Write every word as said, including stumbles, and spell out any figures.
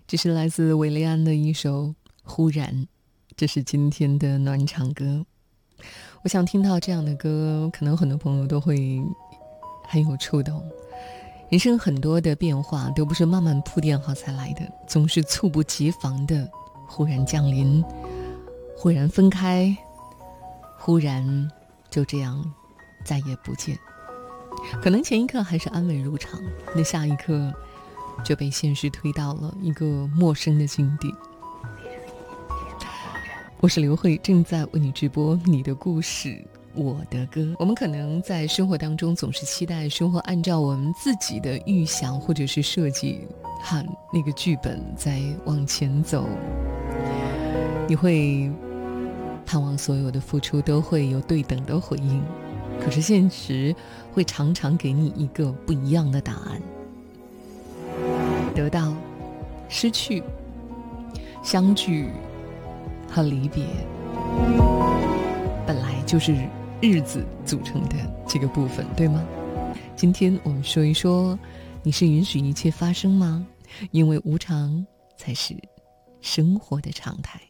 这是来自韦礼安的一首《忽然》，这是今天的暖场歌。我想听到这样的歌，可能很多朋友都会很有触动。人生很多的变化都不是慢慢铺垫好才来的，总是猝不及防的忽然降临，忽然分开，忽然就这样再也不见。可能前一刻还是安稳如常，那下一刻就被现实推到了一个陌生的境地。我是刘慧，正在为你直播你的故事我的歌。我们可能在生活当中总是期待生活按照我们自己的预想或者是设计和那个剧本在往前走，你会盼望所有的付出都会有对等的回应，可是现实会常常给你一个不一样的答案。得到、失去、相聚和离别，本来就是日子组成的这个部分，对吗？今天我们说一说，你是允许一切发生吗？因为无常才是生活的常态。